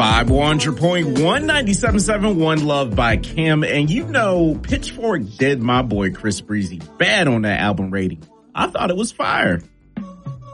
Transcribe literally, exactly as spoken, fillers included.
five hundred point one, ninety-seven point seven, One Love by Kim. And you know, Pitchfork did my boy Chris Breezy bad on that album rating. I thought it was fire.